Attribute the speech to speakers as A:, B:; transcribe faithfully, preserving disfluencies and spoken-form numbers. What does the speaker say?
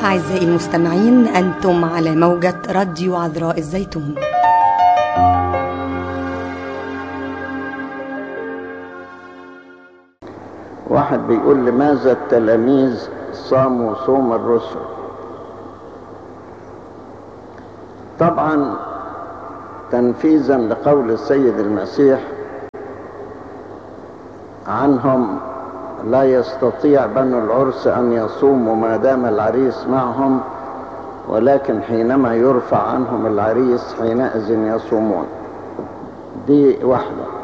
A: أعزائي المستمعين، أنتم على موجة راديو عذراء الزيتون.
B: واحد بيقول: لماذا التلاميذ صاموا صوم الرسل؟ طبعا تنفيذا لقول السيد المسيح عنهم: لا يستطيع بنو العرس أن يصوموا ما دام العريس معهم، ولكن حينما يرفع عنهم العريس حينئذ يصومون. دي واحدة.